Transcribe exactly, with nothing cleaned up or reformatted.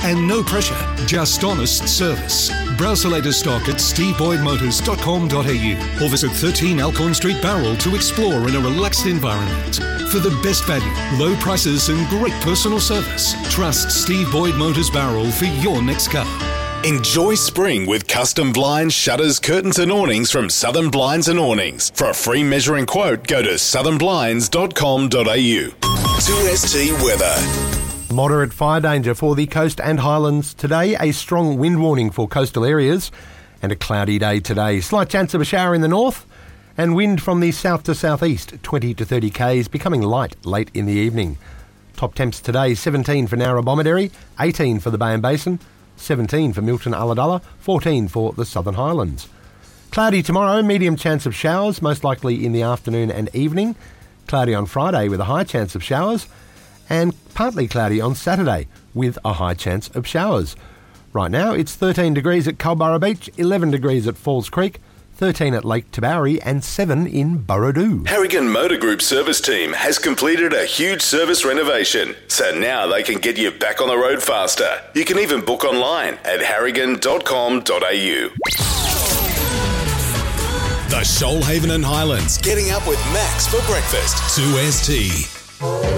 And no pressure, just honest service. Browse the latest stock at steve boyd motors dot com dot a u or visit thirteen Alcorn Street, Bowral to explore in a relaxed environment. For the best value, low prices and great personal service, trust Steve Boyd Motors Bowral for your next car. Enjoy spring with custom blinds, shutters, curtains and awnings from Southern Blinds and Awnings. For a free measuring quote, go to southern blinds dot com dot a u. two S T weather. Moderate fire danger for the coast and highlands today. A strong wind warning for coastal areas and a cloudy day today. Slight chance of a shower in the north and wind from the south to southeast, twenty to thirty k's, becoming light late in the evening. Top temps today, seventeen for Narrabomberry, eighteen for the Bay and Basin, seventeen for Milton Ulladulla, fourteen for the Southern Highlands. Cloudy tomorrow, medium chance of showers, most likely in the afternoon and evening. Cloudy on Friday with a high chance of showers, and partly cloudy on Saturday with a high chance of showers. Right now it's thirteen degrees at Culburra Beach, eleven degrees at Falls Creek, thirteen at Lake Tabourie and seven in Burradoo. Harrigan Motor Group service team has completed a huge service renovation, so now they can get you back on the road faster. You can even book online at harrigan dot com dot a u. The Shoalhaven and Highlands, getting up with Max for breakfast. two S T.